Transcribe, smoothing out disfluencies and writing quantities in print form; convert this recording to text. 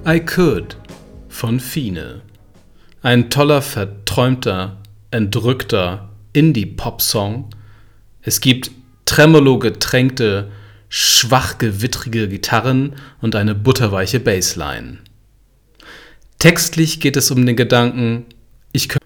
I Could von Fine. Ein toller, verträumter, entrückter Indie-Pop-Song. Es gibt tremolo-getränkte, schwach-gewittrige Gitarren und eine butterweiche Bassline. Textlich geht es um den Gedanken, ich könnte